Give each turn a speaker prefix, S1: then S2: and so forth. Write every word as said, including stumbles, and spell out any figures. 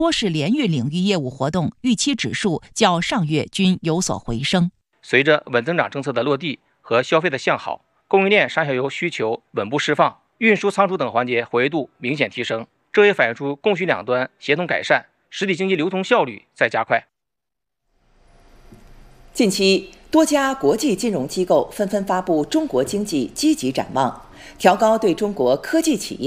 S1: 多式联运领域业务活动预期指数较上月均有所回升。
S2: 随着稳增长政策的落地和消费的向好，供应链上下游需求稳步释放，运输仓储等环节活跃度明显提升，这也反映出供需两端协同改善，实体经济流通效率在加快。
S3: 近期，多家国际金融机构纷纷发布中国经济积极展望，调高对中国科技企业